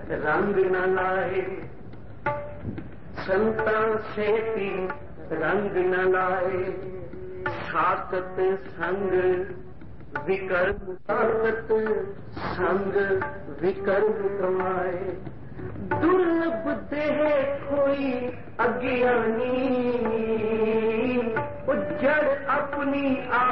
रंग न लाए, संता सेती रंग न लाए, साकत संग विकर्म साकत संग विकर्म कमाए। दुर्लभ देह कोई अज्ञानी, उज्जड़ अपनी